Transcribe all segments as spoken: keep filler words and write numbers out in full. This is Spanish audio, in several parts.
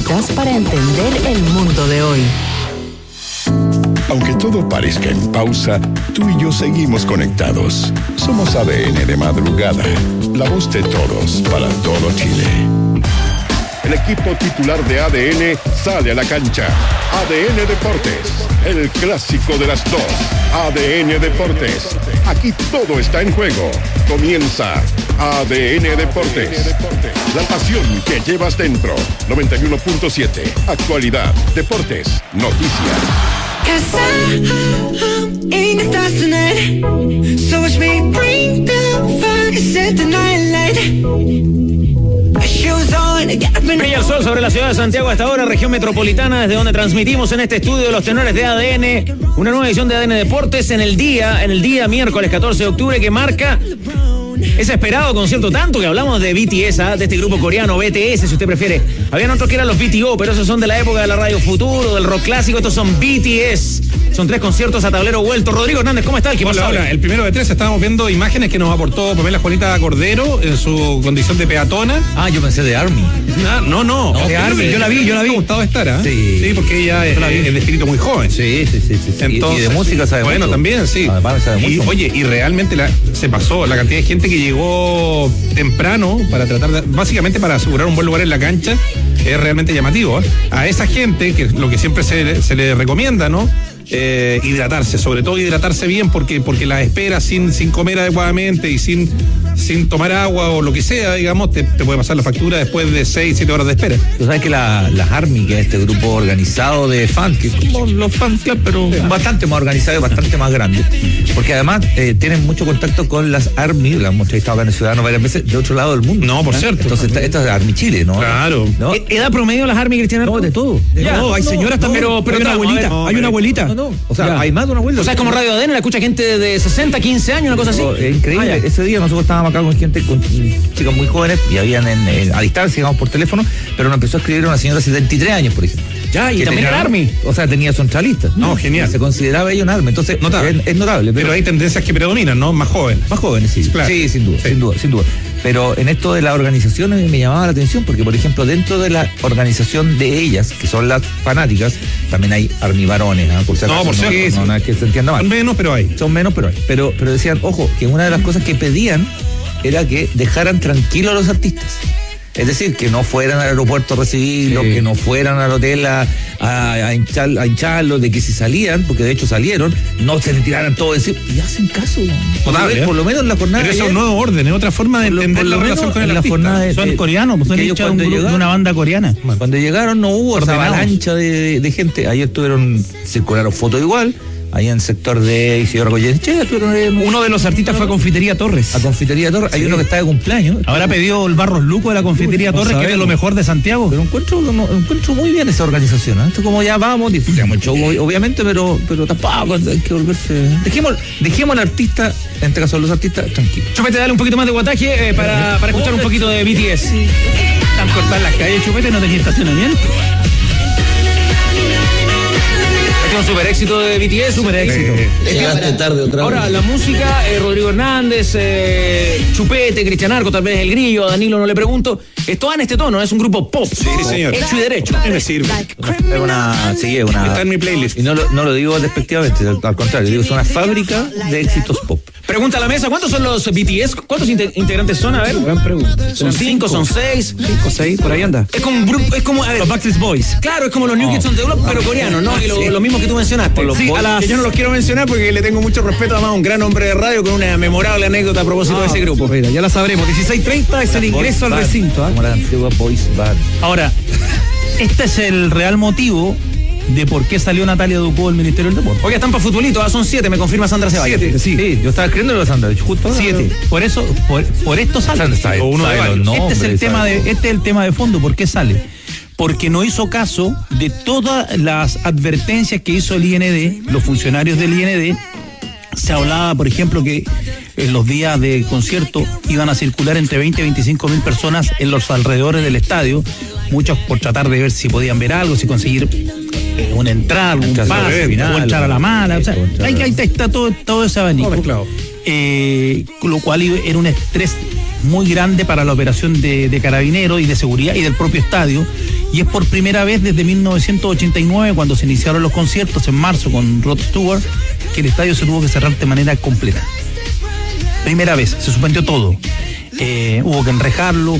necesitas para entender el mundo de hoy. Aunque todo parezca en pausa, tú y yo seguimos conectados. Somos A D N de madrugada, la voz de todos para todo Chile. El equipo titular de A D N sale a la cancha. A D N Deportes, el clásico de las dos. A D N Deportes, aquí todo está en juego. Comienza A D N Deportes, la pasión que llevas dentro. noventa y uno punto siete, actualidad, deportes, noticias. Cause I'm in the stars tonight. So watch me bring the fire, set the night light. Shoes on, get up in Brilla el sol sobre la ciudad de Santiago a esta hora, región metropolitana, desde donde transmitimos en este estudio de los tenores de A D N, una nueva edición de A D N Deportes en el día, en el día miércoles catorce de octubre, que marca ese esperado concierto, tanto que hablamos de B T S, ¿eh? de este grupo coreano, B T S si usted prefiere. Habían otros que eran los B T O, pero esos son de la época de la radio futuro, del rock clásico. Estos son B T S. Son tres conciertos a tablero vuelto. Rodrigo Hernández, ¿cómo está? Hola, hola, hola. El primero de tres estábamos viendo imágenes que nos aportó Pamela Juanita Cordero en su condición de peatona. Ah, yo pensé de Army. Ah, no, no, no, de Army. Yo la vi, yo la vi. ¿Cómo estaba estar, ¿eh? Sí. Sí, porque ella es, es de espíritu muy joven. Sí, sí, sí. sí. Entonces, y de música sabe bueno, mucho. también, sí. Además, sabe y, mucho. Oye, y realmente la, se pasó la cantidad de gente que llegó temprano para tratar de, básicamente para asegurar un buen lugar en la cancha, es realmente llamativo, ¿eh? A esa gente, que es lo que siempre se, se le recomienda, ¿no? Eh, hidratarse, sobre todo hidratarse bien, porque porque la espera sin sin comer adecuadamente y sin sin tomar agua o lo que sea, digamos, te, te puede pasar la factura después de seis, siete horas de espera. Tú sabes que la, las Army, que es este grupo organizado de fans, que es como los fans club, pero sí, bastante más organizado y bastante más grande, porque además eh, tienen mucho contacto con las Army, las hemos estado acá en Ciudadanos varias veces, de otro lado del mundo. No, por ¿eh? cierto. Entonces, esta, esta es Army Chile, ¿no? Claro. ¿No? ¿Edad promedio las Army, Cristiano? No, de todo. De ya, no, hay no, señoras no, también, pero, pero hay una no, abuelita, no, hay una abuelita. No, no, o sea, ya. Hay más de una abuelita. O sea, como Radio A D N la escucha gente de sesenta, quince años, una cosa así. Oh, es increíble. Ah, ese día nosotros estábamos acá con gente, con chicas muy jóvenes y habían en, en, a distancia, digamos, por teléfono, pero nos empezó a escribir una señora de setenta y tres años, por ejemplo. Ya, y también era Army. O sea, tenía centralista. No, genial. Se consideraba ella un Army. Entonces, notable. Es, es notable. Pero, pero hay tendencias que predominan, ¿no? Más jóvenes. Más jóvenes, sí. Claro. Sí, sin duda, sí. sin duda, sin duda. Pero en esto de la organización me llamaba la atención porque, por ejemplo, dentro de la organización de ellas, que son las fanáticas, también hay Army varones, ¿eh? Por si acaso, no, por no, cierto. No, no, no es que se entienda mal. Son menos, pero hay. Son menos, pero hay. Pero, pero decían, ojo, que una de las cosas que pedían era que dejaran tranquilos a los artistas. Es decir, que no fueran al aeropuerto a recibirlos, sí. que no fueran al hotel a, a, a, hinchar, a hincharlos, de que si salían, porque de hecho salieron, no se le tiraran todo encima. Y hacen caso. Total, por, ¿eh? por lo menos en la jornada. Pero eso es un nuevo orden, es otra forma de entender la relación con el la artista. De, son de, coreanos, pues son hinchas de, un grupo, de una banda coreana. Cuando llegaron no hubo esa avalancha de, de gente. Ayer tuvieron, circularon fotos igual. Ahí en el sector de Isidoro Goyenechea. Uno de los artistas fue a Confitería Torres. A Confitería Torres. Sí. Hay uno que está de cumpleaños. Ahora pidió el Barros Luco de la Confitería Torres, sabemos. Que es lo mejor de Santiago. Pero encuentro, no, encuentro muy bien esa organización. ¿eh? Esto como ya vamos, disfrutamos el show, obviamente, pero, pero tampoco hay que volverse. Dejemos, dejemos al artista, en este caso los artistas, tranquilos. Chupete, dale un poquito más de guataje eh, para, para escuchar un poquito de B T S. Están cortadas las calles, Chupete, no tenía estacionamiento. Un super éxito de B T S. Super éxito. Eh, Llegaste tarde otra vez. Ahora, la música, eh, Rodrigo Hernández, eh, Chupete, Cristian Arco, tal vez el Grillo, a Danilo no le pregunto. Es todo en este tono, es un grupo pop. Sí, señor. Hecho y derecho. Me sirve. Es una, sí, es una. Está en mi playlist. Y no lo, no lo digo despectivamente, al, al contrario, digo, es una fábrica de éxitos pop. Pregunta a la mesa, ¿cuántos son los B T S? ¿Cuántos inter- integrantes son? A ver. Gran pregunta. ¿Son cinco, son seis? Cinco, seis, por ahí anda. Es como un grupo, es como, a ver, los Backstreet Boys. Claro, es como los New Kids on the Block, pero coreanos, ¿no? Y lo, Sí. lo mismo que tú mencionaste. Los Sí, Boys. a las... que yo no los quiero mencionar porque le tengo mucho respeto, además, a un gran hombre de radio con una memorable anécdota a propósito Ah, de ese grupo. Mira, ya la sabremos. dieciséis treinta es el ingreso al recinto. ¿eh? Como la antigua Boys Band. Ahora, este es el real motivo de por qué salió Natalia Ducó del Ministerio del Deporte. Oye, están para futbolito, ah, son siete, me confirma Sandra Ceballos. Siete, sí. Sí, yo estaba creyendo los Sandra, justo ahora. Siete. Por eso, por, por esto sale. Sandra sabe, O uno sabe de los varios. nombres, Este es el tema sabe de, todo. este es el tema de fondo. ¿Por qué sale? Porque no hizo caso de todas las advertencias que hizo el I N D, los funcionarios del I N D. Se hablaba, por ejemplo, que en los días de concierto iban a circular entre veinte y veinticinco mil personas en los alrededores del estadio, muchos por tratar de ver si podían ver algo, si conseguir eh, una entrada, un Entrar pase, al final, o entrar a la mala. O sea, ahí, ahí está todo, todo ese abanico. Eh, con lo cual era un estrés muy grande para la operación de, de Carabineros y de seguridad y del propio estadio, Y es por primera vez desde mil novecientos ochenta y nueve, cuando se iniciaron los conciertos en marzo con Rod Stewart, que el estadio se tuvo que cerrar de manera completa. Primera vez, se suspendió todo. Eh, hubo que enrejarlo,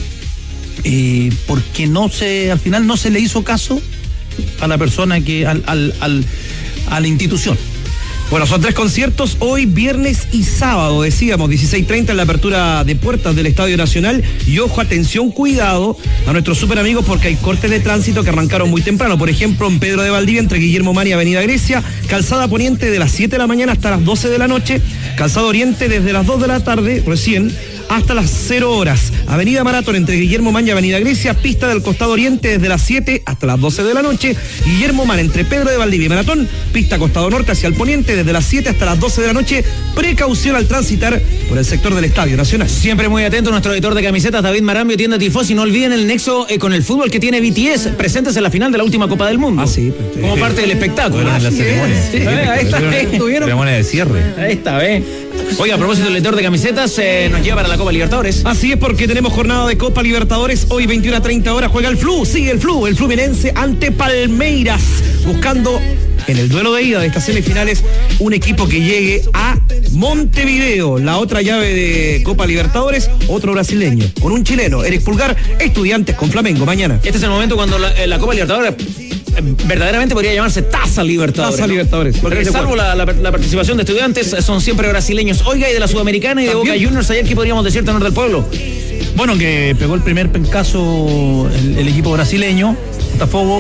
eh, porque no se, al final no se le hizo caso a la persona que, al, al, al, a la institución. Bueno, son tres conciertos hoy, viernes y sábado, decíamos, dieciséis treinta en la apertura de puertas del Estadio Nacional. Y ojo, atención, cuidado a nuestros super amigos, porque hay cortes de tránsito que arrancaron muy temprano. Por ejemplo, en Pedro de Valdivia, entre Guillermo Mani y Avenida Grecia, Calzada Poniente de las siete de la mañana hasta las doce de la noche, Calzada Oriente desde las dos de la tarde, recién, hasta las cero horas. Avenida Maratón entre Guillermo Man y Avenida Grecia, pista del costado oriente desde las siete hasta las doce de la noche. Guillermo Man entre Pedro de Valdivia y Maratón, pista costado norte hacia el poniente desde las siete hasta las doce de la noche. Precaución al transitar por el sector del Estadio Nacional. Siempre muy atento nuestro editor de camisetas, David Marambio, tienda Tifosi. No olviden el nexo eh, con el fútbol que tiene B T S, presentes en la final de la última Copa del Mundo. Ah, sí. Pues, como sí. parte del espectáculo. Bueno, en la Así ceremonia. es. Sí, eh, ahí está, ahí estuvieron. Ceremonia de cierre. Ahí está, ¿eh? Oiga, a propósito del editor de camisetas, eh, nos lleva para la Copa Libertadores. Así es, porque tenemos jornada de Copa Libertadores. Hoy veintiuna a treinta horas juega el Flu, sigue el Flu, el Fluminense ante Palmeiras, buscando en el duelo de ida de estas semifinales un equipo que llegue a Montevideo. La otra llave de Copa Libertadores, otro brasileño, con un chileno, Eric Pulgar, Estudiantes con Flamengo mañana. Este es el momento cuando la, eh, la Copa Libertadores verdaderamente podría llamarse Taza Libertadores. Taza ¿no? Libertadores. Porque salvo la, la, la participación de Estudiantes, son siempre brasileños. Oiga, y de la Sudamericana y de Boca Juniors, ayer, ¿qué podríamos decir, tenor del pueblo? Bueno, que pegó el primer pencazo el, el equipo brasileño, Botafogo,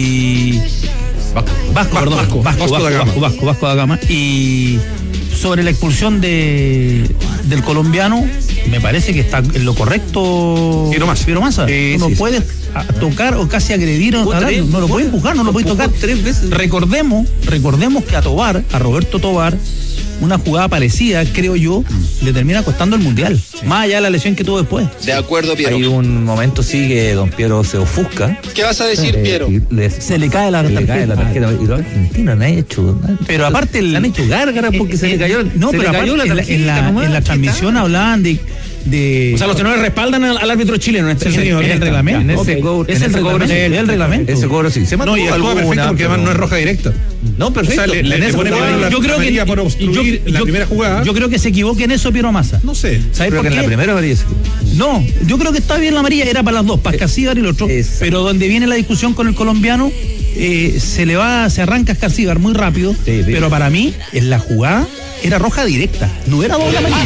y Vasco, Vasco, perdón, Vasco, Vasco, Vasco, Vasco, Vasco, Vasco, Vasco da Gama. Y sobre la expulsión de del colombiano, me parece que está en lo correcto. Piero Massa. Piero Massa. Sí, Tú no sí, puedes a, tocar o casi agredir a nadie, no lo puedes empujar, no lo puedes tocar. Tres veces. Recordemos, recordemos que a Tobar, a Roberto Tobar, una jugada parecida, creo yo, le termina costando el Mundial. Sí. Más allá de la lesión que tuvo después. De acuerdo, Piero. Hay un momento sí que don Piero se ofusca. ¿Qué vas a decir, eh, Piero? Le, se le cae la se tarjeta. Le cae la tarjeta. Y los argentinos no han hecho. Pero aparte el, han hecho gárgaras porque eh, se eh, le cayó. No, se pero le cayó aparte, la tarjeta. En la, en la, en la transmisión hablaban de. De... O sea, los tenores respaldan al, al árbitro chileno en este sí, señor, en el reglamento. En ese okay. cobro, es en el, ese reglamento, cobro, es el reglamento. Ese cobro sí. Se no, y actúa perfecto porque además no es roja directa. No, perfecto. O sea, le, le, le pone la, yo creo que por obstruir yo, la yo, primera jugada. Yo creo que se equivoque en eso Piero Massa. No sé. ¿Sabes por qué? En la primera amarilla. No, yo creo que está bien la amarilla, era para las dos, para Escarcíbar y el otro. Exacto. Pero donde viene la discusión con el colombiano, eh, se le va, se arranca Escarcíbar muy rápido. Sí, pero sí. Para mí, en la jugada, era roja directa, no era doble amarilla.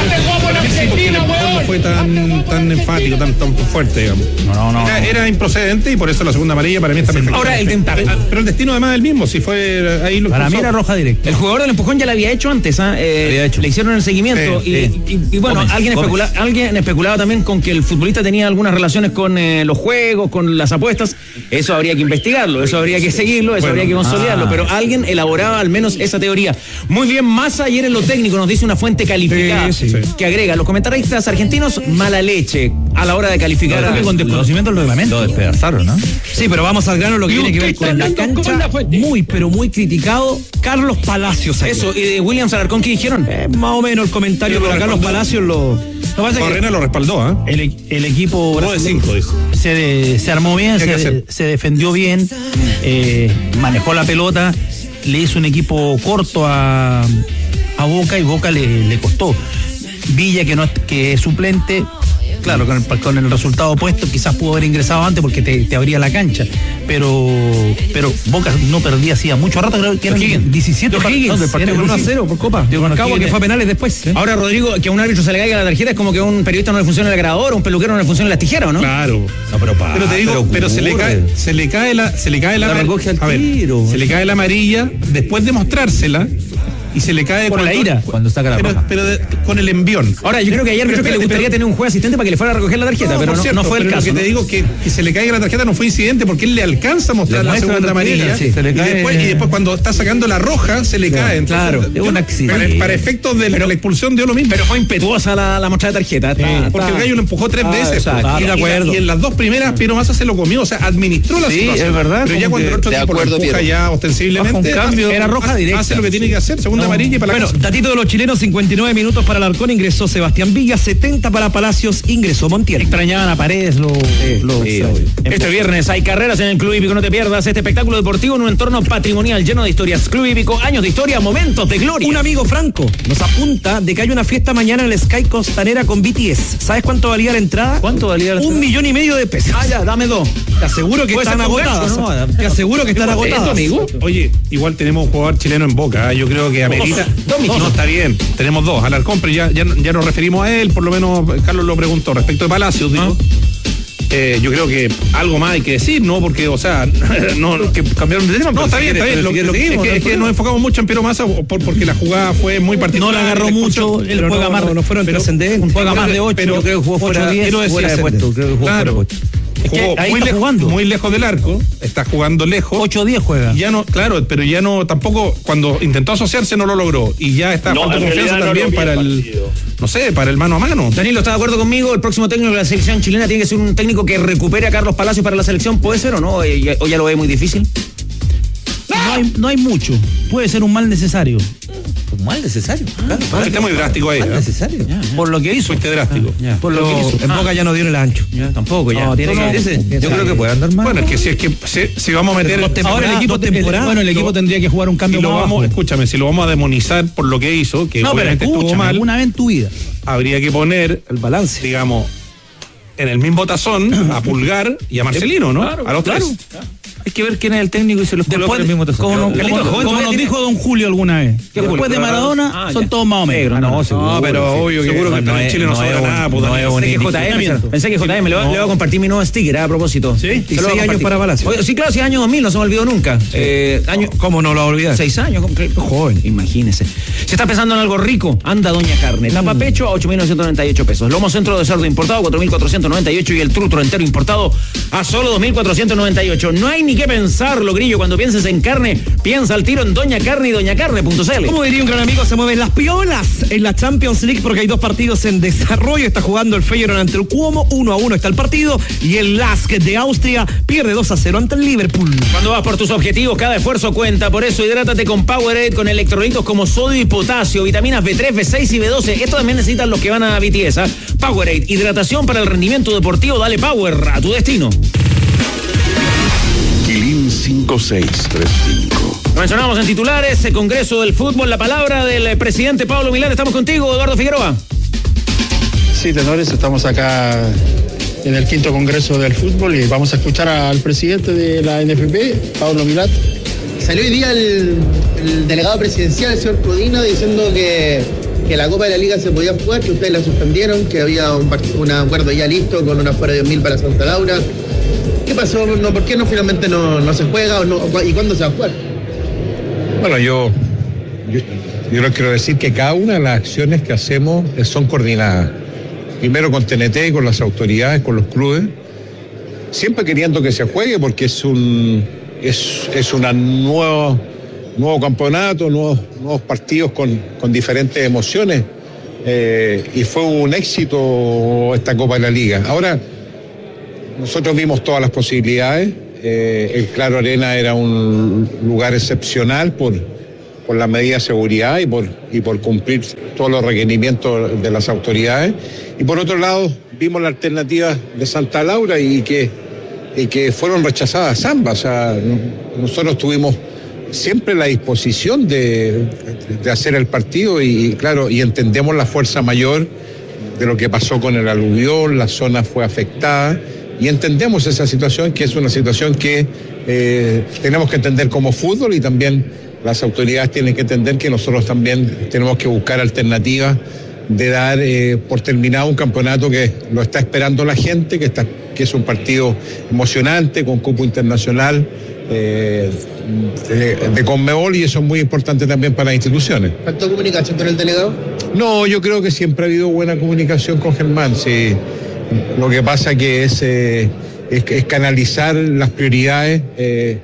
No fue tan, tan enfático, tan, tan fuerte, digamos. No, no, no. Era, era improcedente y por eso la segunda amarilla para mí está perfecta. Ahora, el tentar. Pero el destino además es el mismo, si fue ahí lo para mí era roja directa. El jugador del empujón ya la había hecho antes, ¿ah? ¿eh? Había hecho. Le hicieron el seguimiento sí, y, sí. Y, y, y bueno, Gómez, alguien, especula, alguien especulaba también con que el futbolista tenía algunas relaciones con eh, los juegos, con las apuestas. Eso habría que investigarlo, eso habría que seguirlo, eso bueno, habría que consolidarlo, ah. Pero alguien elaboraba al menos esa teoría. Muy bien, Massa ayer en lo técnico nos dice una fuente calificada sí, sí, sí. que agrega, los comentaristas argentinos, mala leche a la hora de calificar. No, a, con desconocimiento del reglamento. Lo despedazaron, ¿no? Sí, pero vamos al grano, lo que tiene que ver con la cancha. Muy, pero muy criticado Carlos Palacios. Aquí. Eso, y de Williams Alarcón, ¿qué dijeron? Eh, más o menos el comentario, pero, pero Carlos Palacios lo... No Correna lo respaldó, ¿eh? El, el equipo de cinco, dijo. Se, de, se armó bien, se, se defendió bien, eh, manejó la pelota, le hizo un equipo corto a, a Boca y Boca le, le costó. Villa, que no que es suplente, claro, con el, con el resultado opuesto quizás pudo haber ingresado antes porque te, te abría la cancha, pero pero Boca no perdía hacía mucho rato, creo que eran diecisiete partidos del partido uno a cero por Copa. Cabo que fue a penales después. ¿Sí? Ahora, Rodrigo, que a un árbitro se le caiga la tarjeta es como que a un periodista no le funciona el grabador, a un peluquero no le funciona las tijeras, ¿no? Claro. No, pero, pa, pero te digo, pero, pero se le cae se le cae la se le cae la, la recoge al a ver, tiro. Se le cae la amarilla después de mostrársela. Y se le cae por cuando, la ira cuando saca la pero, roja. Pero de, con el envión. Ahora, yo creo que ayer creo que le gustaría pero, tener un juez asistente para que le fuera a recoger la tarjeta, no, pero no, cierto, no fue el pero caso. Lo que ¿no? te digo que, que se le caiga la tarjeta no fue incidente porque él le alcanza a mostrar la segunda amarilla. Sí, se le cae, y, después, y después cuando está sacando la roja se le claro, cae. Entonces, claro, es un accidente. Para, para efectos de pero, la expulsión dio lo mismo. Pero fue impetuosa la, la mostrada de tarjeta. Sí, está, porque está. El gallo lo empujó tres ah, veces. Claro, y, de acuerdo. Y en las dos primeras Piero Massa se lo comió, o sea, administró la sí, situación. Es verdad. Pero ya cuando el otro tipo lo empuja ya ostensiblemente, era roja directa. Hace lo que tiene que hacer. segunda amarilla y para la Bueno, casa. datito de los chilenos, cincuenta y nueve minutos para Alarcón, ingresó Sebastián Villa, setenta para Palacios, ingresó Montiel. Extrañaban a Paredes los... los Este viernes hay carreras en el Club Hípico, no te pierdas este espectáculo deportivo en un entorno patrimonial lleno de historias. Club Hípico, años de historia, momentos de gloria. Un amigo Franco nos apunta de que hay una fiesta mañana en el Sky Costanera con B T S. ¿Sabes cuánto valía la entrada? ¿Cuánto valía la Un entrada? millón y medio de pesos. Ah, ya, dame dos. Te aseguro que ¿Puede están ser con agotadas. gancho, no? Te aseguro que están agotadas. ¿Esto, amigo? Oye, igual tenemos un jugador chileno en Boca, ¿eh? Yo creo que amerita. Dos, dos no, está bien, tenemos dos. Alarcón, pero ya, ya, ya nos referimos a él, por lo menos Carlos lo preguntó. Respecto de Palacios, digo. Eh, yo creo que algo más hay que decir, ¿no? Porque, o sea, no, que cambiaron de tema. No, está bien, está bien. Lo, es que, es que nos enfocamos mucho en Piero Massa por, porque la jugada fue muy particular. No la agarró mucho, él Pero juega no, más. no, no fueron pero- trascendentes. Juega más de ocho, pero yo creo que jugó fuera ocho, diez, quiero decir, fuera de puesto, creo que jugó fuera de claro, puesto. jugó ahí muy, está lejos, jugando. muy lejos del arco, está jugando lejos. ocho diez juega. Ya no, claro, pero ya no, tampoco, cuando intentó asociarse no lo logró. Y ya está No, falta en confianza realidad no también lo vi para el el, partido. no sé, para el mano a mano. Danilo, ¿está de acuerdo conmigo? El próximo técnico de la selección chilena tiene que ser un técnico que recupere a Carlos Palacios para la selección. ¿Puede ser o no? ¿O ya, o ya lo ve muy difícil? No hay, no hay mucho. Puede ser un mal necesario. Mal necesario. Claro, Está muy drástico ahí. mal ¿eh? necesario. Por lo que hizo. Fuiste drástico. Ya. Por lo que hizo. En Boca ya no dio el ancho. Ya, tampoco, ya. No, tiene No, que ese, yo creo que puede andar mal. Bueno, es que si es que si, si vamos a meter. Ahora el equipo, dos temporadas, bueno, el equipo lo- tendría que jugar un si cambio lo más vamos, abajo. escúchame, si lo vamos a demonizar por lo que hizo, que No, pero obviamente estuvo escúchame, mal, alguna vez en tu vida. habría que poner El balance. digamos, en el mismo tazón a Pulgar y a Marcelino, ¿no? Claro, a los claro. tres. Hay que ver quién es el técnico y se los coloca Después, en el mismo tazón. como, Carlito, como- joven, como todavía nos tiene- dijo don Julio alguna vez. ¿Qué Después Julio? de Maradona Ah, son ya. todos más o menos. Negro, Ah, no, seguro. pero sí. obvio que- Seguro que no en es- Chile no no se es va un- nada, no no es es un un Pensé que J M, indignamiento. pensé que J M le va, le va a compartir mi nuevo sticker, ¿eh? A propósito. ¿Sí? Se lo Y seis voy a años compartir. para Palacio. Oye, sí, claro, sí, año dos mil, no se me olvidó nunca. Eh, año, ¿Cómo no lo va a olvidar? Seis años, joven, imagínese. Si está pensando en algo rico, anda Doña Carne. Tapa pecho a ocho mil novecientos noventa y ocho pesos. Lomo centro de cerdo importado cuatro mil cuatrocientos noventa y ocho y el trutro entero importado a solo dos mil cuatrocientos noventa y ocho. No hay ni que pensarlo, Grillo. Cuando pienses en carne, piensa al tiro en Doña Carne y doña carne punto c l. Como diría un gran amigo, se mueven las piolas en la Champions League porque hay dos partidos en desarrollo. Está jugando el Feyenoord ante el Cuomo, uno a uno está el partido. Y el Lask de Austria pierde dos a cero ante el Liverpool. Cuando vas por tus objetivos, cada esfuerzo cuenta. Por eso, hidrátate con Powerade, con electrolitos como sodio y potasio, vitaminas B tres, B seis y B doce. Esto también necesitan los que van a B T S. ¿eh? Powerade, hidratación para el rendimiento deportivo. Dale power a tu destino. Quilín cinco seis tres cinco. Lo mencionamos en titulares, el Congreso del Fútbol, la palabra del eh, presidente Pablo Milán. Estamos contigo, Eduardo Figueroa. Sí, tenores, estamos acá en el quinto Congreso del Fútbol y vamos a escuchar al presidente de la N F P, Pablo Milat. Salió hoy día el, el delegado presidencial, el señor Codina, diciendo que, que la Copa de la Liga se podía jugar, que ustedes la suspendieron, que había un, part- un acuerdo ya listo con una fuera de dos mil para Santa Laura. ¿Qué pasó? No, ¿Por qué no finalmente no, no se juega o no, y cuándo se va a jugar? Bueno, yo, yo, yo les quiero decir que cada una de las acciones que hacemos son coordinadas. Primero con T N T, con las autoridades, con los clubes, siempre queriendo que se juegue porque es un es, es una nuevo, nuevo campeonato, nuevos, nuevos partidos con, con diferentes emociones. Eh, y fue un éxito esta Copa de la Liga. Ahora, nosotros vimos todas las posibilidades. Eh, el Claro Arena era un lugar excepcional por, por la medida de seguridad y por, y por cumplir todos los requerimientos de las autoridades. Y por otro lado, vimos la alternativa de Santa Laura y que, y que fueron rechazadas ambas. O sea, nosotros tuvimos siempre la disposición de, de hacer el partido y, claro, y entendemos la fuerza mayor de lo que pasó con el aluvión, la zona fue afectada. Y entendemos esa situación, que es una situación que eh, tenemos que entender como fútbol y también las autoridades tienen que entender que nosotros también tenemos que buscar alternativas de dar eh, por terminado un campeonato que lo está esperando la gente, que, está, que es un partido emocionante, con cupo internacional eh, de, de Conmebol, y eso es muy importante también para las instituciones. ¿Faltó comunicación con el delegado? No, yo creo que siempre ha habido buena comunicación con Germán, sí. Lo que pasa que es, eh, es, es canalizar las prioridades eh,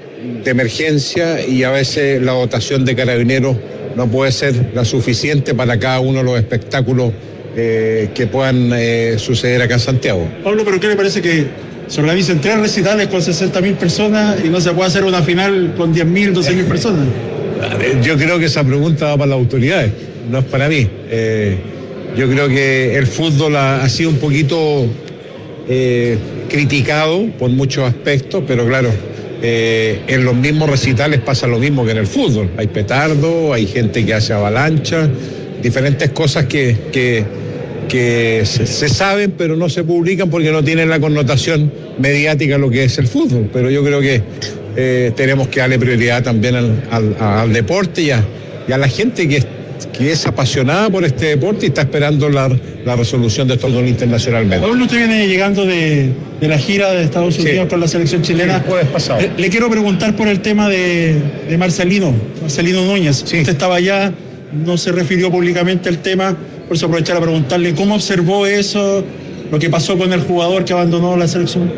de emergencia, y a veces la dotación de carabineros no puede ser la suficiente para cada uno de los espectáculos eh, que puedan eh, suceder acá en Santiago. Pablo, ¿pero qué le parece que se organicen tres recitales con sesenta mil personas y no se puede hacer una final con diez mil, doce mil personas? Yo creo que esa pregunta va para las autoridades, no es para mí. Eh, yo creo que el fútbol ha, ha sido un poquito eh, criticado por muchos aspectos, pero claro, eh, en los mismos recitales pasa lo mismo que en el fútbol. Hay petardo, hay gente que hace avalancha, diferentes cosas que, que, que se, se saben pero no se publican porque no tienen la connotación mediática lo que es el fútbol. Pero yo creo que eh, tenemos que darle prioridad también al, al, al deporte y a, y a la gente que, que es apasionada por este deporte y está esperando la, la resolución de estos dos internacionalmente. Pablo, usted viene llegando de, de la gira de Estados Unidos sí. con la selección chilena. Sí, el jueves pasado. Le, le quiero preguntar por el tema de, de Marcelino, Marcelino Núñez. Sí. Usted estaba allá, no se refirió públicamente al tema, por eso aprovechar a preguntarle cómo observó eso, lo que pasó con el jugador que abandonó la selección.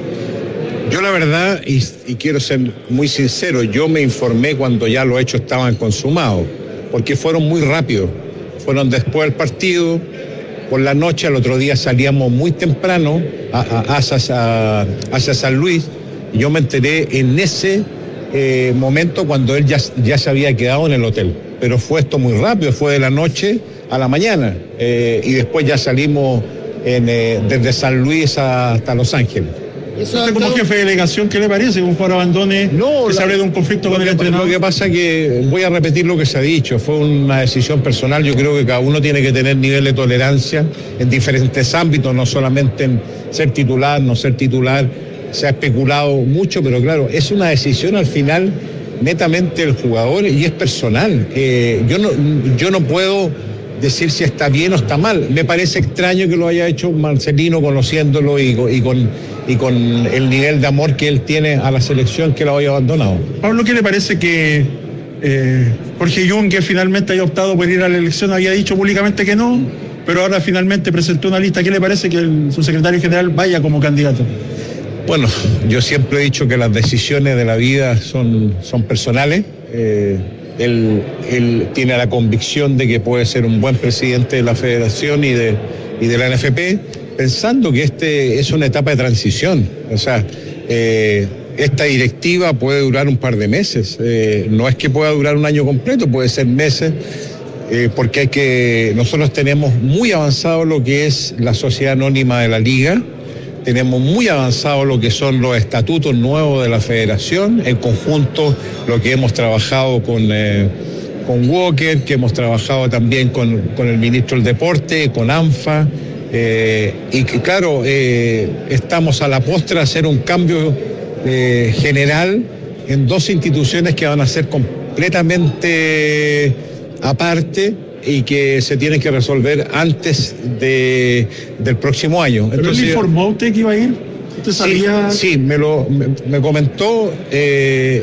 Yo la verdad, y, y quiero ser muy sincero, yo me informé cuando ya los hechos estaban consumados, porque fueron muy rápidos. Fueron después del partido, por la noche, al otro día salíamos muy temprano a, a, hacia, hacia San Luis, y yo me enteré en ese eh, momento cuando él ya, ya se había quedado en el hotel. Pero fue esto muy rápido, fue de la noche a la mañana, eh, y después ya salimos en, eh, desde San Luis hasta Los Ángeles. ¿Usted como jefe de delegación, qué le parece? Un jugador abandone, no, que se hable de un conflicto con el entrenador. Lo que pasa es que, voy a repetir lo que se ha dicho, fue una decisión personal. Yo creo que cada uno tiene que tener nivel de tolerancia en diferentes ámbitos, no solamente en ser titular, no ser titular. Se ha especulado mucho, pero claro, es una decisión al final netamente del jugador y es personal. Eh, yo no, yo no puedo decir si está bien o está mal. Me parece extraño que lo haya hecho Marcelino, conociéndolo y, y, con, y con el nivel de amor que él tiene a la selección, que lo haya abandonado. Pablo, ¿qué le parece que eh, Jorge Jung, que finalmente haya optado por ir a la elección, había dicho públicamente que no, pero ahora finalmente presentó una lista? ¿Qué le parece que el, su secretario general vaya como candidato? Bueno, yo siempre he dicho que las decisiones de la vida son, son personales. Eh, Él, él tiene la convicción de que puede ser un buen presidente de la federación y de, y de la N F P, pensando que este es una etapa de transición. O sea, eh, esta directiva puede durar un par de meses, eh, no es que pueda durar un año completo, puede ser meses, eh, porque hay que, nosotros tenemos muy avanzado lo que es la sociedad anónima de la liga. Tenemos muy avanzado lo que son los estatutos nuevos de la federación, en conjunto lo que hemos trabajado con, eh, con Walker, que hemos trabajado también con, con el ministro del Deporte, con ANFA, eh, y que claro, eh, estamos a la postre de hacer un cambio eh, general en dos instituciones que van a ser completamente aparte y que se tienen que resolver antes de, del próximo año. ¿Pero Entonces, le informó usted que iba a ir? ¿Usted sabía? Sí, sí me lo me, me comentó. Eh,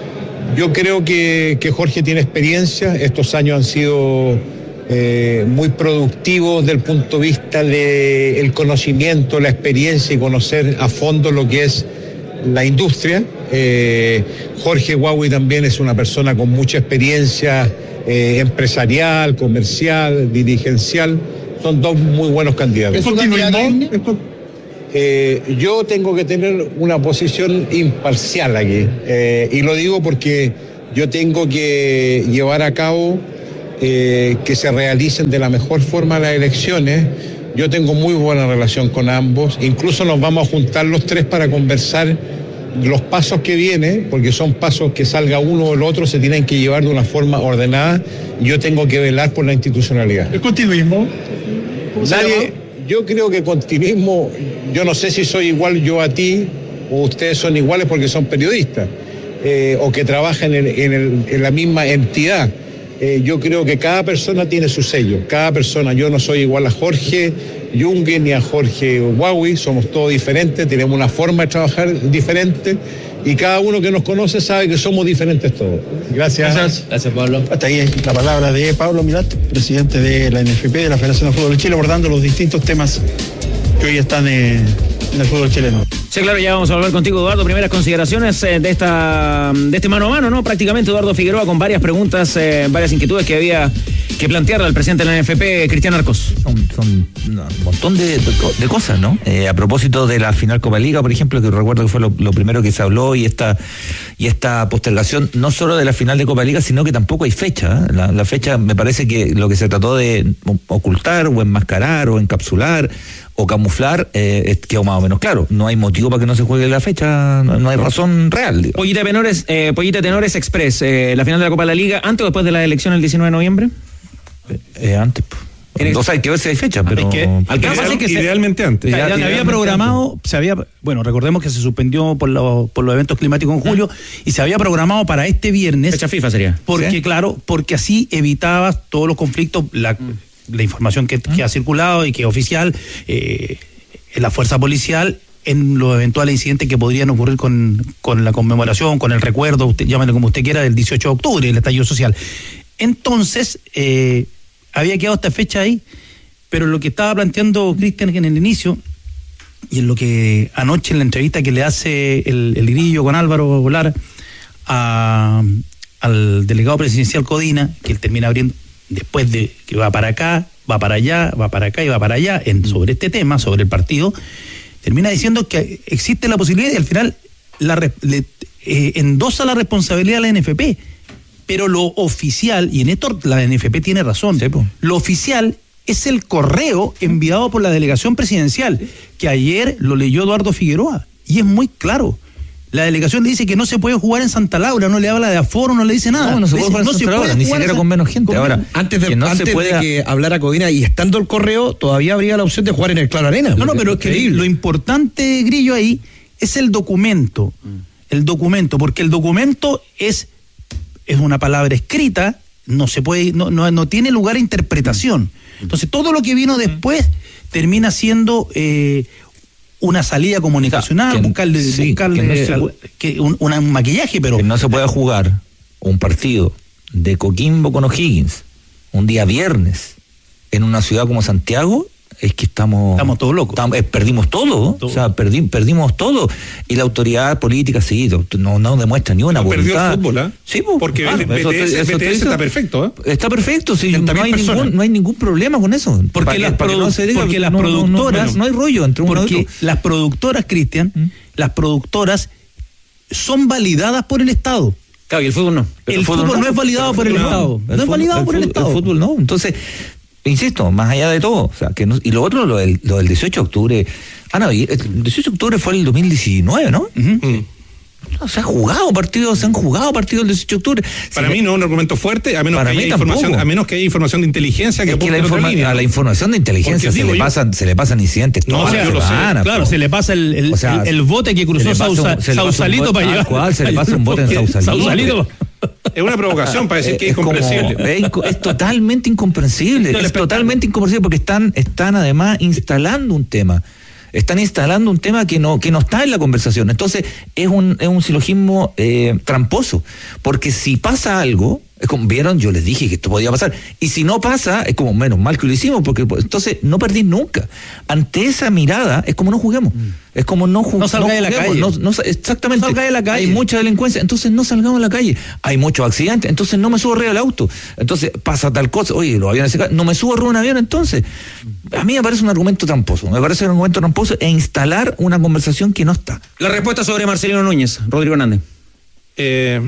yo creo que, que Jorge tiene experiencia. Estos años han sido eh, muy productivos desde el punto de vista del conocimiento, la experiencia y conocer a fondo lo que es la industria. Eh, Jorge Huawei también es una persona con mucha experiencia Eh, empresarial, comercial, dirigencial. Son dos muy buenos candidatos. ¿Es continuismo? Eh, yo tengo que tener una posición imparcial aquí, eh, y lo digo porque yo tengo que llevar a cabo eh, que se realicen de la mejor forma las elecciones. Yo tengo muy buena relación con ambos, incluso nos vamos a juntar los tres para conversar los pasos que vienen, porque son pasos que salga uno o el otro, se tienen que llevar de una forma ordenada, y yo tengo que velar por la institucionalidad. ¿El continuismo? Nadie, yo creo que continuismo, yo no sé si soy igual yo a ti, o ustedes son iguales porque son periodistas, eh, o que trabajan en, en, el, en la misma entidad. Eh, yo creo que cada persona tiene su sello, cada persona. Yo no soy igual a Jorge Junge ni a Jorge Huawei, somos todos diferentes, tenemos una forma de trabajar diferente, y cada uno que nos conoce sabe que somos diferentes todos. Gracias. Gracias, Gracias Pablo. Hasta ahí la palabra de Pablo Milat, presidente de la N F P, de la Federación de Fútbol de Chile, abordando los distintos temas que hoy están en el fútbol chileno. Sí, claro, ya vamos a volver contigo, Eduardo. Primeras consideraciones eh, de esta de este mano a mano, ¿no? Prácticamente Eduardo Figueroa con varias preguntas, eh, varias inquietudes que había que plantearle al presidente de la N F P, Cristian Arcos. Son, son un montón de, de, de cosas, ¿no? Eh, a propósito de la final Copa Liga, por ejemplo, que recuerdo que fue lo, lo primero que se habló, y esta y esta postergación, no solo de la final de Copa Liga, sino que tampoco hay fecha. ¿eh? La, la fecha, me parece que lo que se trató de ocultar o enmascarar o encapsular o camuflar, eh, quedó más o menos claro. No hay motivo para que no se juegue la fecha, no, no hay razón real. Digo. Pollita Tenores, eh, Pollita Tenores Express, eh, la final de la Copa de la Liga, ¿antes o después de la elección el diecinueve de noviembre? Eh, eh, antes, entonces hay que ver si hay fecha, pero es que, Ideal, que se, idealmente antes. Se había, había programado, se había, bueno, recordemos que se suspendió por, lo, por los eventos climáticos en julio, ¿eh? Y se había programado para este viernes. Fecha FIFA sería. Porque, ¿sí? Claro, porque así evitabas todos los conflictos, la, mm. la información que, que ha circulado y que es oficial, eh, la fuerza policial, en los eventuales incidentes que podrían ocurrir con, con la conmemoración, con el recuerdo, usted llámelo como usted quiera, del dieciocho de octubre, el estallido social. Entonces, eh, había quedado esta fecha ahí, pero lo que estaba planteando Cristian en el inicio, y en lo que anoche en la entrevista que le hace el, el Grillo con Álvaro Lara a, al delegado presidencial Codina, que él termina abriendo, después de que va para acá, va para allá, va para acá y va para allá, en, sobre este tema, sobre el partido, termina diciendo que existe la posibilidad y al final la, le, eh, endosa la responsabilidad a la N F P. Pero lo oficial, y en esto la N F P tiene razón, sí, lo oficial es el correo enviado por la delegación presidencial, que ayer lo leyó Eduardo Figueroa, y es muy claro. La delegación le dice que no se puede jugar en Santa Laura, no le habla de aforo, no le dice nada. No, no se puede jugar en Santa Laura, ni siquiera con menos gente. Ahora, antes de que, no antes se pueda... de que hablara Codina y estando el correo, todavía habría la opción de jugar en el Claro Arena. No, no, pero es que lo importante, Grillo, ahí es el documento. El documento, porque el documento es, es una palabra escrita, no se puede, no, no, no tiene lugar a interpretación. Entonces, todo lo que vino después termina siendo eh, una salida comunicacional, o sea, que, buscarle, sí, buscarle que no se, al, que un, un maquillaje, pero... Que no se puede jugar un partido de Coquimbo con O'Higgins un día viernes en una ciudad como Santiago, es que estamos... Estamos todos locos. Estamos, eh, perdimos todo, todo, o sea, perdi, perdimos todo. Y la autoridad política, sí, no, no demuestra ni una no, voluntad. Perdió el fútbol, ¿eh? Sí, pues, porque claro, el B T S, eso, B T S eso está perfecto, ¿eh? Está perfecto, sí, no hay, ningún, no hay ningún problema con eso. Porque para las, que, para produ- no se diga, porque las no, productoras... No, no, no hay rollo entre uno y otro. Porque las productoras, Cristian, ¿Mm? las productoras son validadas por el Estado. Claro, y el fútbol no. El, el fútbol, fútbol no, no es validado por el, el Estado. El no fútbol, es validado el por fútbol, el Estado. El fútbol no. Entonces, insisto, más allá de todo, o sea, que no, y lo otro, lo del, lo del dieciocho de octubre, ah, no, el dieciocho de octubre fue el dos mil diecinueve, ¿no? Uh-huh. Mm. No, se han jugado partidos, se han jugado partidos el dieciocho de octubre. Para se mí no es un argumento fuerte, a menos, para que mí haya información, a menos que haya información de inteligencia que, es que la informa- línea, a la información de inteligencia se le, pasan, se le pasan incidentes no, todas o sea, las semanas. Claro, se le pasa el, el, o sea, el, el bote que cruzó Sausa, un, Sausalito para llegar. ¿Cuál? Se le pasa un bote en Sausalito. Sausalito. Es una provocación para decir que es incomprensible. Como, es, es totalmente incomprensible. No, es totalmente incomprensible porque están, están además instalando un tema. Están instalando un tema que no que no está en la conversación. Entonces, es un es un silogismo eh, tramposo. Porque si pasa algo, es como, vieron, yo les dije que esto podía pasar. Y si no pasa, es como, menos mal que lo hicimos, porque entonces no perdí nunca. Ante esa mirada, es como no juguemos. Mm. Es como no juguemos. No salga de la calle. No, no, exactamente. No salga de la calle. Hay mucha delincuencia, entonces no salgamos a la calle. Hay muchos accidentes, entonces no me subo arriba del auto. Entonces pasa tal cosa, oye, los aviones se caen, no me subo arriba de un avión, entonces. A mí me parece un argumento tramposo. Me parece un argumento tramposo e instalar una conversación que no está. La respuesta sobre Marcelino Núñez, Rodrigo Hernández. Eh...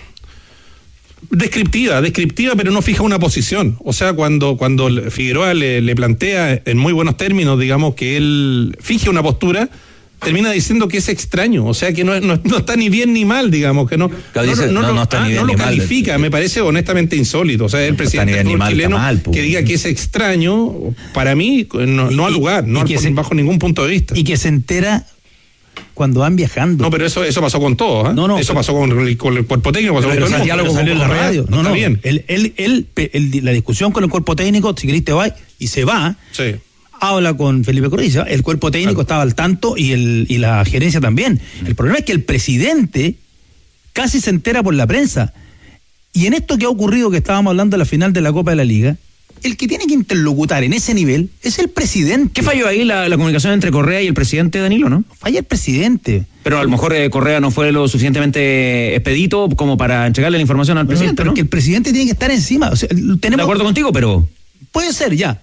Descriptiva, descriptiva, pero no fija una posición. O sea, cuando, cuando Figueroa le, le plantea en muy buenos términos, digamos, que él fije una postura, termina diciendo que es extraño, o sea, que no, no, no está ni bien ni mal, digamos, que no, claro, dice, no, no, no, no, está ah, ni bien no ni lo califica, mal. Me parece honestamente insólito. O sea, el no presidente del fútbol chileno mal, que diga que es extraño, para mí, no, no ha lugar, no al, se, bajo ningún punto de vista. Y que se entera cuando van viajando. No, pero eso eso pasó con todo, ¿eh? No, no. Eso pasó con el, con el cuerpo técnico, pasó pero con el diálogo salió en la radio. No, no, bien. Él, él, él, él, la discusión con el cuerpo técnico, si querés te va y se va. Sí. Habla con Felipe Correa, el cuerpo técnico claro. estaba al tanto y el y la gerencia también. El problema es que el presidente casi se entera por la prensa. Y en esto que ha ocurrido, que estábamos hablando de la final de la Copa de la Liga, el que tiene que interlocutar en ese nivel es el presidente. ¿Qué falló ahí la, la comunicación entre Correa y el presidente Danilo, no? Falla el presidente. Pero a lo mejor eh, Correa no fue lo suficientemente expedito como para entregarle la información al presidente, pero ¿no? que el presidente tiene que estar encima. O sea, tenemos... De acuerdo contigo, pero... Puede ser, ya.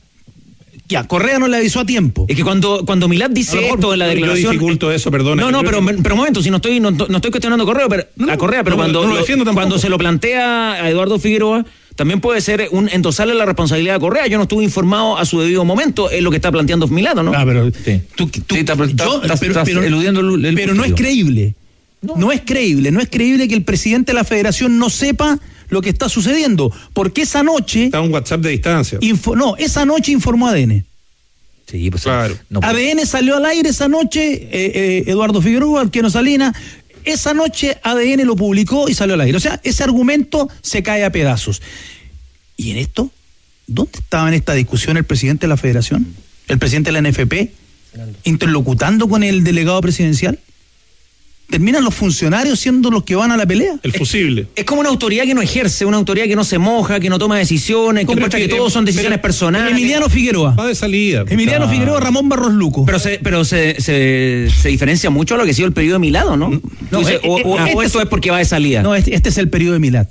Ya, Correa no le avisó a tiempo. Es que cuando, cuando Milad dice esto en la declaración... Yo dificulto eso, perdona. No, no, pero, pero un momento, si no estoy, no, no estoy cuestionando Correa, pero, no, a Correa, pero no, cuando, no lo defiendo lo, cuando se lo plantea a Eduardo Figueroa, también puede ser un endosarle la responsabilidad a Correa. Yo no estuve informado a su debido momento, es lo que está planteando Milad, ¿no? Ah, pero... Sí. Tú, tú, sí, está, está, yo, está, pero, está pero, eludiendo el, el pero no es creíble. No. no es creíble, no es creíble que el presidente de la federación no sepa lo que está sucediendo, porque esa noche... Está un WhatsApp de distancia. Info, no, esa noche informó A D N. Sí, pues claro. No, A D N salió al aire esa noche, eh, eh, Eduardo Figueroa, Arquero Salinas, esa noche A D N lo publicó y salió al aire. O sea, ese argumento se cae a pedazos. ¿Y en esto? ¿Dónde estaba en esta discusión el presidente de la federación? ¿El presidente de la N F P? ¿Interlocutando con el delegado presidencial? ¿Terminan los funcionarios siendo los que van a la pelea? El fusible. Es, es como una autoridad que no ejerce, una autoridad que no se moja, que no toma decisiones, que muestra que, que todos son decisiones pero, personales. Emiliano Figueroa. Va de salida. Emiliano está... Figueroa, Ramón Barros Luco. Pero se, pero se, se, se diferencia mucho a lo que ha sido el periodo de Milad, ¿no? no dices, eh, o, eh, o, este o esto es, es porque va de salida. No, este, este es el periodo de Milad.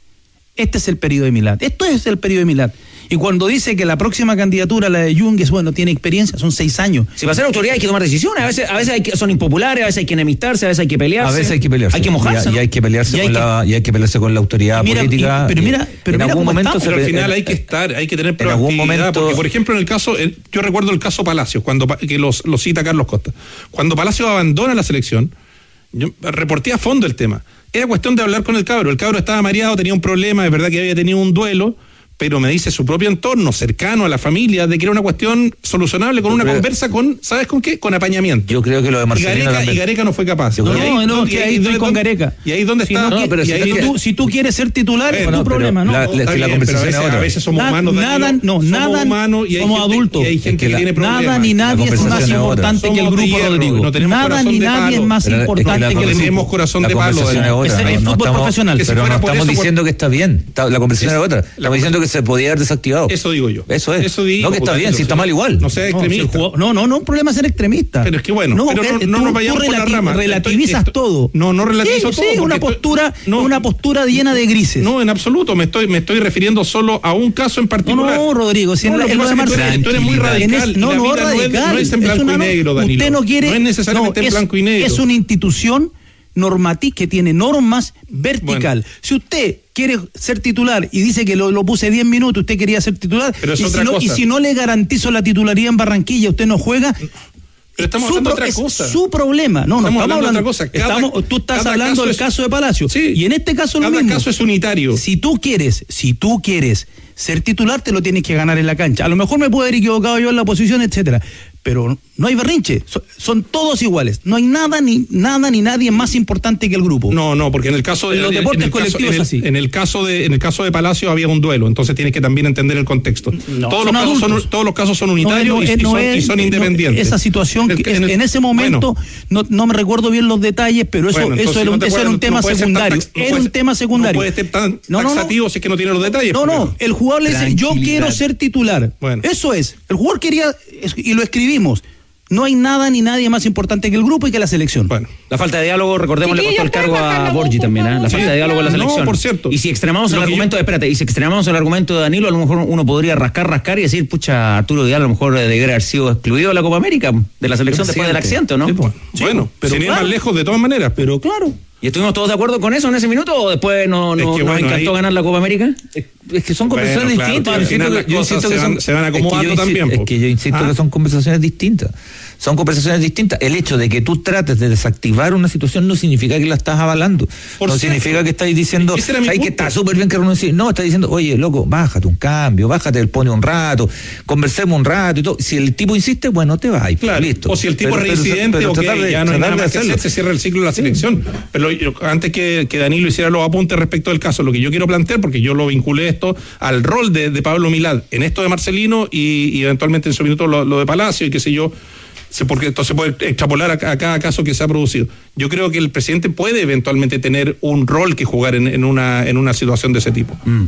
Este es el periodo de Milad. Esto es el periodo de Milad. Y cuando dice que la próxima candidatura, la de Yungues, bueno, tiene experiencia, son seis años. Si va a ser autoridad hay que tomar decisiones, a veces, a veces hay que, son impopulares, a veces hay que enemistarse, a veces hay que pelearse. A veces hay que pelearse. Hay que mojarse. Y, ¿no? y hay que pelearse y hay con que... la y hay que pelearse con la autoridad mira, política. Y, pero mira, pero en mira algún momento estamos, se pero al final eh, hay que estar, hay que tener en algún proactividad, momento... porque por ejemplo en el caso, el, yo recuerdo el caso Palacios, cuando que los, los cita Carlos Costa. Cuando Palacios abandona la selección, yo reporté a fondo el tema. Era cuestión de hablar con el cabro. El cabro estaba mareado, tenía un problema, es verdad que había tenido un duelo, pero me dice su propio entorno, cercano a la familia, de que era una cuestión solucionable con yo una creo, conversa con, ¿sabes con qué? Con apañamiento. Yo creo que lo de Marcelino y Gareca, también. Y Gareca no fue capaz. No, ahí, no, no, y que ahí ahí estoy con donde, Gareca. Y ahí donde si está... No, no, pero y si, ahí tú, donde, si tú quieres ser titular, bueno, es tu no, problema, ¿no? La, la, está que la bien, pero a conversación veces, es otra. a veces somos Na, humanos, nada, Danilo, no, somos nada, humanos y hay somos gente, adultos. Y hay gente Es que que, la, tiene problemas. Nada ni nadie es más es importante que el grupo hierro, Rodrigo. No Nada ni nadie es más pero importante es que, que el tenemos grupo. corazón la de palo. conversación es otra, Es no, el no fútbol estamos, profesional. Pero no estamos eso, diciendo que está bien. Está, la conversación es, es otra. Estamos diciendo que se podía haber desactivado. Eso digo yo. Eso es. Eso digo, no que está bien, si está mal igual. No sea extremista. No, no, no, no, un problema es ser extremista. Pero es que bueno, no, pero no, tú, no nos vayamos tú por la relati- rama. relativizas Estoy, estoy, todo. No, no relativizo sí, todo. Sí, una estoy, postura, no, una postura llena de grises. No, en absoluto. Me estoy, me estoy refiriendo solo a un caso en particular. No, no, Rodrigo, si no, en la, lo en que lo de pasa es que tú eres, tú eres muy radical. Es, no, la no, vida radical. No es, no es en blanco es una, y negro, Danilo. Usted no quiere. No es necesariamente no, en blanco y negro. Es una institución normativa que tiene normas vertical. Bueno. Si usted quiere ser titular y dice que lo, lo puse diez minutos, usted quería ser titular, Pero es y, otra si no, cosa. y si no le garantizo la titularidad en Barranquilla, usted no juega. Pero estamos su hablando pro, de otra es cosa. Su problema. No, no estamos, estamos hablando hablando de otra cosa. Cada, estamos, tú estás hablando caso del es, caso de Palacio. Sí, y en este caso lo cada mismo. caso es unitario. Si tú quieres, si tú quieres ser titular, te lo tienes que ganar en la cancha. A lo mejor me puedo haber equivocado yo en la posición, etcétera. Pero no hay berrinche, son, son todos iguales. No hay nada ni nada ni nadie más importante que el grupo. No, no, porque en el caso de en los en, deportes en el colectivos caso, en, es así. el, en el caso de en el caso de Palacio había un duelo, entonces tienes que también entender el contexto. No, todos son los casos adultos. son todos los casos son unitarios no, y, no, y, no son, es, y son no, independientes. Esa situación el, que en, el, en ese momento bueno, no, no me recuerdo bien los detalles, pero eso bueno, eso era un, no eso puede, era un no, tema no secundario. Tax, no era puede, un tema secundario. No puede ser tan no, no, taxativo no. si es que no tiene los detalles. No, no, el jugador le dice, yo quiero ser titular. Bueno. Eso es. El jugador quería, y lo escribimos. No hay nada ni nadie más importante que el grupo y que la selección. Bueno. La falta de diálogo, recordemos, le costó el cargo a Borgi también, ¿eh? La falta de diálogo en la selección. No, por cierto. Y si extremamos el Lo argumento, yo... espérate, y si extremamos el argumento de Danilo, a lo mejor uno podría rascar, rascar y decir, pucha, Arturo Vidal a lo mejor debería haber sido excluido de la Copa América, de la selección después del accidente, ¿no? Sí, pues. Sí, bueno, pero sin ir claro. más lejos de todas maneras, pero Claro. ¿Y estuvimos todos de acuerdo con eso en ese minuto o después no, no, Es que, nos bueno, encantó ahí- ganar la Copa América? Es que son conversaciones Bueno, claro, distintas. al Yo final insisto las que- yo cosas insisto se que van- son- se van es que acomodando yo insi- también, Es po. que yo insisto Ah. que son conversaciones distintas. Son conversaciones distintas. El hecho de que tú trates de desactivar una situación no significa que la estás avalando. Por no cierto. significa que estáis diciendo, Ese era mi ¿sabes que punto. está súper bien que renuncie? No, estás diciendo, oye, loco, bájate un cambio, bájate, pone un rato, conversemos un rato y todo. Si el tipo insiste, bueno, te vas. Claro, listo. o si el tipo Pero- es pero- reincidente, pero ok, tratar de- ya no hay tratar nada de más que hacerlo. hacer, se cierra el ciclo de la selección. Pero yo- antes que, que Danilo hiciera los apuntes respecto del caso, lo que yo quiero plantear, porque yo lo vinculé esto al rol de, de Pablo Milad en esto de Marcelino y, y eventualmente en su minuto lo, lo de Palacio y qué sé yo, se- porque esto se puede extrapolar a, a cada caso que se ha producido. Yo creo que el presidente puede eventualmente tener un rol que jugar en, en, una, en una situación de ese tipo. Mm.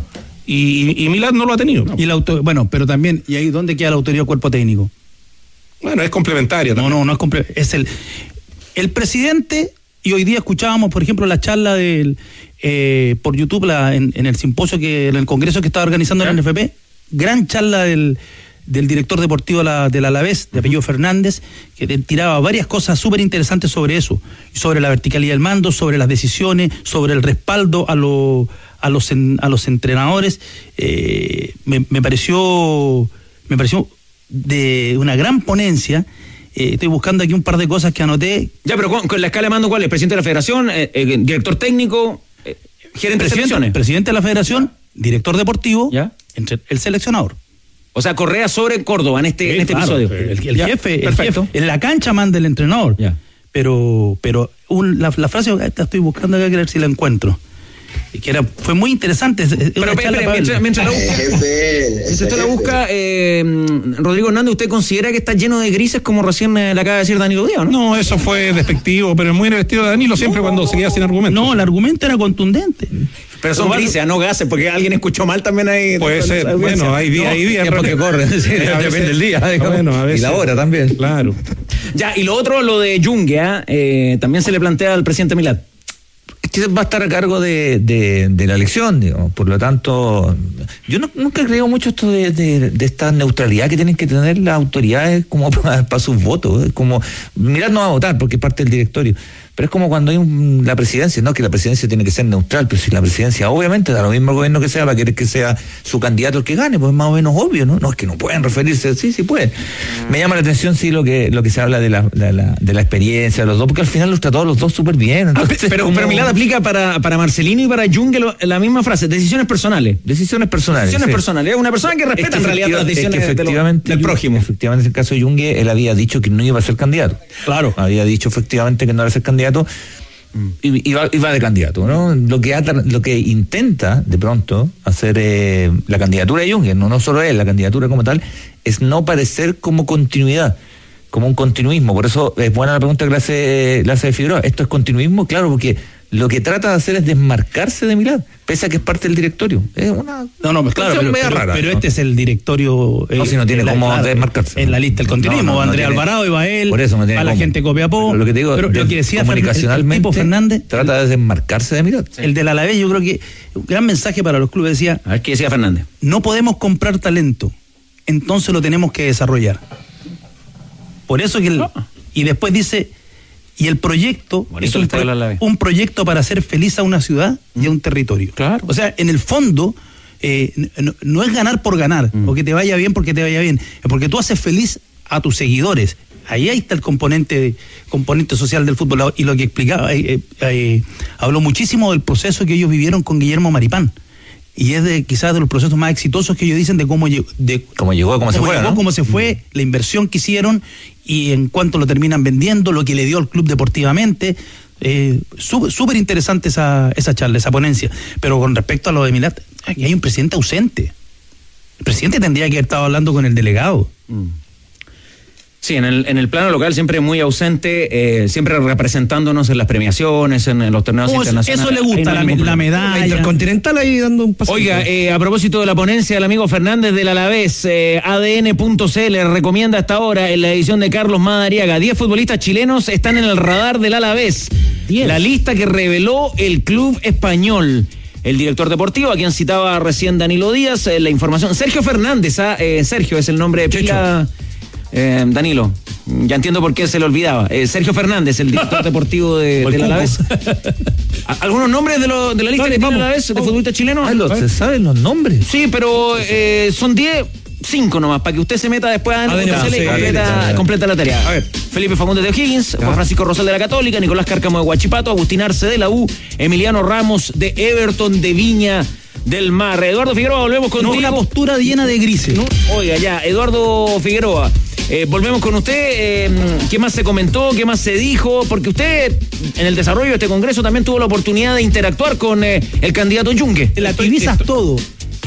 Y, y Milad no lo ha tenido. Y la auto, bueno, pero también, ¿y ahí dónde queda la autoridad del cuerpo técnico? Bueno, es complementaria también. No, no, no es complementaria. Es el, el presidente, y hoy día escuchábamos, por ejemplo, la charla del eh, por YouTube la, en, en el simposio, que en el congreso que estaba organizando ¿Eh? la N F P, gran charla del, del director deportivo de la, del Alavés, de apellido Fernández, que tiraba varias cosas súper interesantes sobre eso, sobre la verticalidad del mando, sobre las decisiones, sobre el respaldo a los a los en, a los entrenadores. eh, me, me pareció me pareció de una gran ponencia. eh, estoy buscando aquí un par de cosas que anoté. Ya, pero con, con la escala de mando, ¿cuál es? ¿Presidente de la Federación, eh, eh, director técnico, eh, gerente de selecciones? Presidente de la Federación, director deportivo, ¿ya? Entre el seleccionador. O sea, Correa sobre Córdoba en este, sí, en este claro, episodio. El, el, ya, jefe, el jefe, en la cancha manda el entrenador. Ya. Pero, pero un, la, la frase, esta estoy buscando acá, a ver si la encuentro. Que era, fue muy interesante. Pero espere, mientras, mientras la busca, mientras usted la busca eh, Rodrigo Hernández, ¿usted considera que está lleno de grises, como recién le acaba de decir Danilo Díaz, no? No, eso fue despectivo, pero muy en el estilo de Danilo, siempre no, cuando se queda sin argumento. No, el argumento era contundente. Pero son pero grises, no gases, porque alguien escuchó mal también ahí. Puede ser, no, bueno, hay días, no, hay días. Porque corren, sí, depende del día. Bueno, a veces. Y la hora también. Claro. Ya, y lo otro, lo de Yungue, eh, también se le plantea al presidente Milad. Es que va a estar a cargo de, de, de la elección, digamos. Por lo tanto, yo no, nunca creo mucho esto de, de, de esta neutralidad que tienen que tener las autoridades como para, para sus votos. Es como, Milad no va a votar porque es parte del directorio. Pero es como cuando hay un, la presidencia, no que la presidencia tiene que ser neutral, pero si la presidencia obviamente da lo mismo al gobierno que sea, va a querer que sea su candidato el que gane, pues es más o menos obvio, ¿no? No es que no pueden referirse, sí, sí pueden. Me llama la atención sí lo que lo que se habla de la, de la, de la experiencia de los dos, porque al final los trató a los dos súper bien. Entonces, ah, pero, como... pero Milad aplica para, para Marcelino y para Yungue lo, la misma frase, decisiones personales. Decisiones personales. Decisiones sí. personales. Es una persona que respeta es que en realidad las decisiones es que de lo, del prójimo. Efectivamente, en el caso de Yungue, él había dicho que no iba a ser candidato. Claro. Había dicho efectivamente que no iba a ser candidato. Y, y, va, y va de candidato, ¿no? Lo que ata, lo que intenta de pronto hacer eh, la candidatura de Yungue, no, no solo él, la candidatura como tal, es no parecer como continuidad, como un continuismo. Por eso es buena la pregunta que le hace, le hace de Figueroa. ¿Esto es continuismo? Claro, porque lo que trata de hacer es desmarcarse de Milad, pese a que es parte del directorio. Es una no, no, pues claro, pero, pero, rara, pero ¿no? Este es el directorio. No, si no tiene cómo la, desmarcarse. En la lista del continuismo, no, no, no, no Andrés tiene, Alvarado, iba él, por eso no tiene a la cómo. gente Copiapó. Pero lo que te digo, pero lo que decía comunicacionalmente, el tipo Fernández, trata de desmarcarse de Milad. El del Alavés, yo creo que un gran mensaje para los clubes decía. A ver qué decía Fernández. No podemos comprar talento, entonces lo tenemos que desarrollar. Por eso que el, no. Y después dice. Y el proyecto bonito es un, pro, un proyecto para hacer feliz a una ciudad mm. y a un territorio. Claro. O sea, en el fondo, eh, no, no es ganar por ganar, mm. o que te vaya bien porque te vaya bien, es porque tú haces feliz a tus seguidores. Ahí, ahí está el componente componente social del fútbol. Y lo que explicaba, eh, eh, habló muchísimo del proceso que ellos vivieron con Guillermo Maripán. Y es de quizás de los procesos más exitosos que ellos dicen de cómo llegó, de cómo llegó, cómo, cómo se fue, llegó, ¿no? cómo se fue, la inversión que hicieron y en cuánto lo terminan vendiendo, lo que le dio al club deportivamente. Eh, súper interesante esa, esa charla, esa ponencia. Pero con respecto a lo de Milad, aquí hay un presidente ausente. El presidente tendría que haber estado hablando con el delegado. Mm. Sí, en el, en el plano local siempre muy ausente, eh, siempre representándonos en las premiaciones, en, en los torneos oh, internacionales. Eso le gusta, no la, la medalla. La Intercontinental ahí dando un paso. Oiga, eh, a propósito de la ponencia del amigo Fernández del Alavés, eh, A D N punto C L recomienda hasta ahora en la edición de Carlos Madariaga, diez futbolistas chilenos están en el radar del Alavés. diez. La lista que reveló el club español. El director deportivo, a quien citaba recién Danilo Díaz, eh, la información. Sergio Fernández, ¿ah? eh, Sergio es el nombre de pila. Eh, Danilo, ya entiendo por qué se le olvidaba. Eh, Sergio Fernández, el director deportivo de, del Alavés. ¿Algunos nombres de, lo, de la lista Dale, que tiene el Alavés, de futbolistas chilenos? Ah, lo, ¿se saben los nombres? Sí, pero eh, son diez, cinco nomás, para que usted se meta después a y completa, completa la tarea. A ver, Felipe Fagundes de O'Higgins, Juan Francisco Rosal de la Católica, Nicolás Cárcamo de Huachipato, Agustín Arce de la U, Emiliano Ramos de Everton de Viña del Mar. Eduardo Figueroa, volvemos contigo. No, una postura llena de grises. ¿No? Oiga, ya, Eduardo Figueroa. Eh, volvemos con usted, eh, ¿qué más se comentó? ¿Qué más se dijo? Porque usted en el desarrollo de este congreso también tuvo la oportunidad de interactuar con eh, el candidato Yungue. La activizas todo.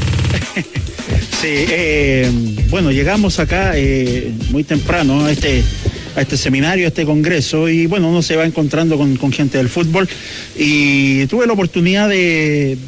Sí, eh, bueno, llegamos acá eh, muy temprano a este, a este seminario, a este congreso, y bueno, uno se va encontrando con, con gente del fútbol y tuve la oportunidad de,